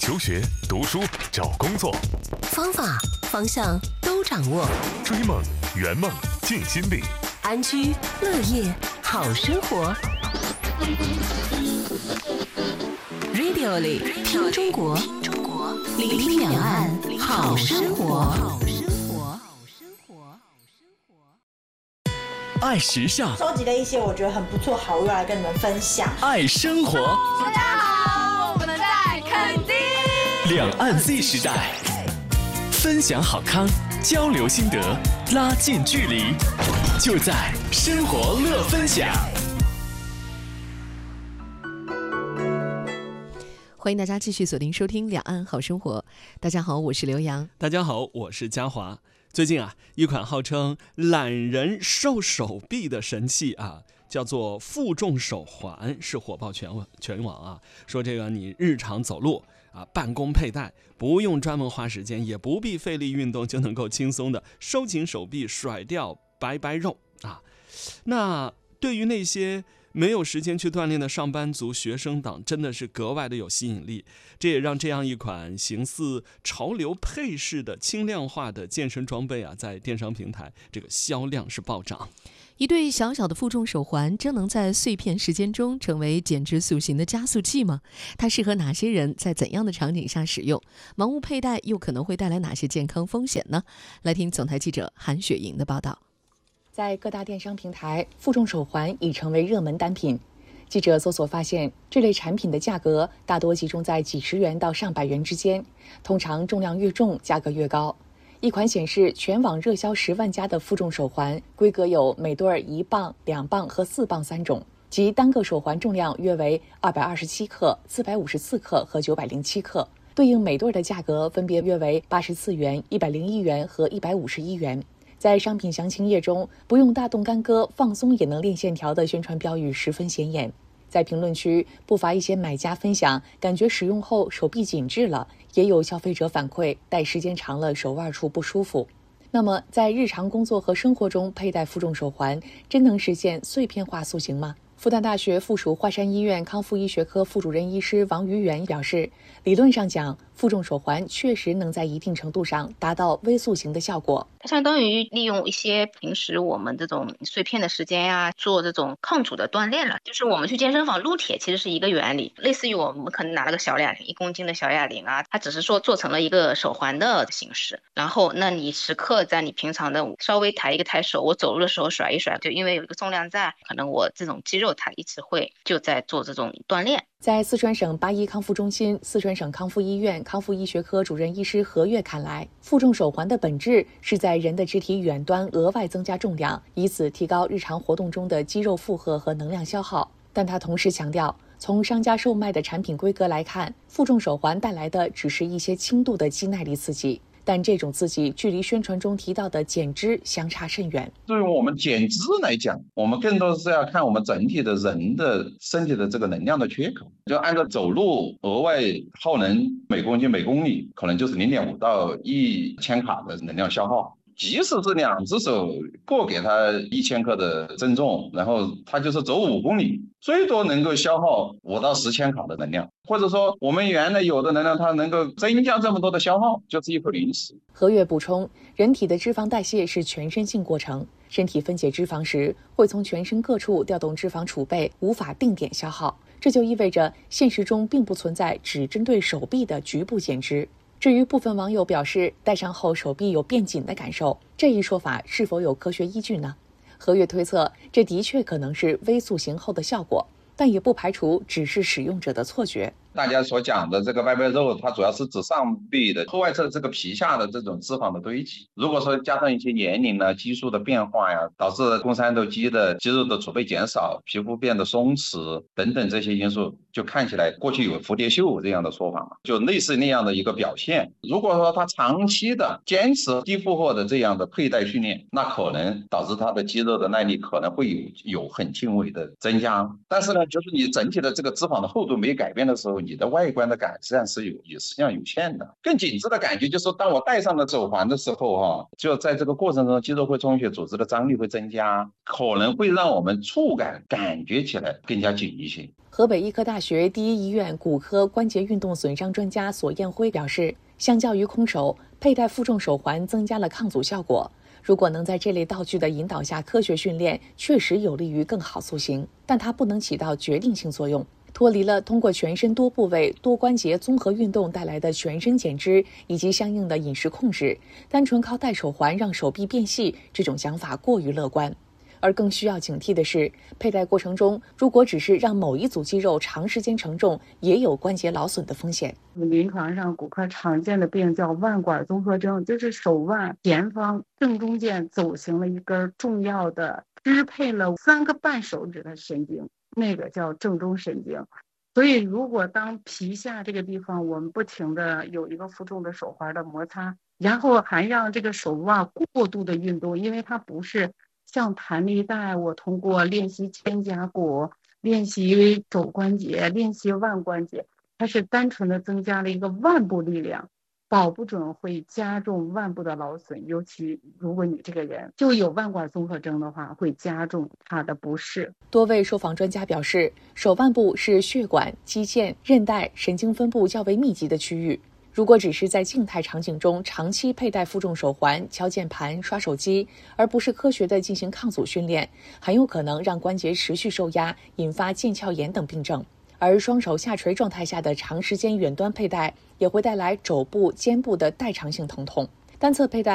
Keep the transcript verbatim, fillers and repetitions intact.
求学、读书、找工作， 方法、方向都掌握。 追梦、圆梦、尽心力， 安居乐业好生活。Radio 里听中国，聆听两岸好生活。 爱时尚， 收集了一些我觉得很不错好物来跟你们分享。 爱生活， 大家好，我们在垦丁。 两岸 Z 时代，分享好康，交流心得，拉近距离，就在生活乐分享。 欢迎大家继续锁定收听两岸好生活。大家好，我是刘洋。 大家好，我是嘉华。最近啊，一款号称懒人瘦手臂的神器啊，叫做负重手环，是火爆全网全网啊。说这个你日常走路啊，办公佩戴，不用专门花时间，也不必费力运动，就能够轻松的收紧手臂，甩掉白白肉啊。那对于那些没有时间去锻炼的上班族、学生党，真的是格外的有吸引力。这也让这样一款形似潮流配饰的轻量化的健身装备啊，在电商平台这个销量是暴涨。 一对小小的负重手环，真能在碎片时间中成为减脂塑形的加速器吗？它适合哪些人，在怎样的场景下使用？盲目佩戴又可能会带来哪些健康风险呢？来听总台记者韩雪莹的报道。 在各大电商平台，负重手环已成为热门单品。记者搜索发现，这类产品的价格大多集中在几十元到上百元之间，通常重量越重，价格越高。一款显示全网热销十万加的负重手环，规格有每对一磅、两磅和四磅三种，即单个手环重量约为二百二十七克、四百五十四克和九百零七克，对应每对的价格分别约为八十四元、一百零一元和一百五十一元。在商品详情页中，不用大动干戈，放松也能练线条的宣传标语十分显眼。在评论区，不乏一些买家分享，感觉使用后手臂紧致了，也有消费者反馈，戴时间长了手腕处不舒服。那么，在日常工作和生活中佩戴负重手环，真能实现碎片化塑形吗？复旦大学附属华山医院康复医学科副主任医师王于元表示，理论上讲，负重手环确实能在一定程度上达到微塑形的效果。 它相当于利用一些平时我们这种碎片的时间呀、啊，做这种抗阻的锻炼了。就是我们去健身房撸铁其实是一个原理，类似于我们可能拿了个小哑铃，一公斤的小哑铃啊，它只是说做成了一个手环的形式。然后，那你时刻在你平常的稍微抬一个抬手，我走路的时候甩一甩，就因为有一个重量在，可能我这种肌肉它一直会就在做这种锻炼。 在四川省八一康复中心、四川省康复医院康复医学科主任医师何月看来，负重手环的本质是在人的肢体远端额外增加重量，以此提高日常活动中的肌肉负荷和能量消耗。但他同时强调，从商家售卖的产品规格来看，负重手环带来的只是一些轻度的肌耐力刺激，但这种刺激距离宣传中提到的减脂相差甚远。 对于我们减脂来讲，我们更多是要看我们整体的人的身体的这个能量的缺口。就按照走路额外耗能每公斤每公里可能就是 零点五到一千卡的能量消耗。即使是两只手各给它一千克的增重，然后它就是走五公里，最多能够消耗五到十千卡的能量，或者说我们原来有的能量它能够增加这么多的消耗，就是一口零食。 何月补充，人体的脂肪代谢是全身性过程，身体分解脂肪时会从全身各处调动脂肪储备，无法定点消耗，这就意味着现实中并不存在只针对手臂的局部减脂。至于部分网友表示戴上后手臂有变紧的感受，这一说法是否有科学依据呢？何月推测，这的确可能是微塑形后的效果，但也不排除只是使用者的错觉。 大家所讲的这个外背肉，它主要是指上臂的后外侧这个皮下的这种脂肪的堆积。如果说加上一些年龄呢、激素的变化呀，导致肱三头肌的肌肉的储备减少，皮肤变得松弛等等这些因素，就看起来过去有蝴蝶袖这样的说法嘛，就类似那样的一个表现。如果说他长期的坚持低负荷的这样的佩戴训练，那可能导致他的肌肉的耐力可能会有有很轻微的增加。但是呢，就是你整体的这个脂肪的厚度没改变的时候，你的外观的改善是有也实际上有限的。更紧致的感觉就是当我戴上了手环的时候哈、啊，就在这个过程中肌肉会充血，组织的张力会增加，可能会让我们触感感觉起来更加紧一些。 河北医科大学第一医院骨科关节运动损伤专家索艳辉表示，相较于空手，佩戴负重手环增加了抗阻效果。如果能在这类道具的引导下科学训练，确实有利于更好塑形，但它不能起到决定性作用。脱离了通过全身多部位、多关节综合运动带来的全身减脂以及相应的饮食控制，单纯靠戴手环让手臂变细，这种想法过于乐观。而更需要警惕的是，佩戴过程中如果只是让某一组肌肉长时间承重，也有关节劳损的风险。 临床上骨科常见的病叫腕管综合征，就是手腕前方正中间走行了一根重要的支配了三个半手指的神经，那个叫正中神经。所以如果当皮下这个地方我们不停的有一个负重的手环的摩擦，然后还让这个手腕过度的运动，因为它不是像弹力带，我通过练习肩胛骨、练习肘关节、练习腕关节，它是单纯的增加了一个腕部力量，保不准会加重腕部的劳损，尤其如果你这个人就有腕管综合征的话，会加重它的不适。 多位受访专家表示，手腕部是血管、肌腱、韧带、神经分布较为密集的区域。如果只是在静态场景中长期佩戴负重手环、敲键盘、刷手机，而不是科学的进行抗阻训练，很有可能让关节持续受压，引发腱鞘炎等病症。而双手下垂状态下的长时间远端佩戴，也会带来肘部、肩部的代偿性疼痛。单侧佩戴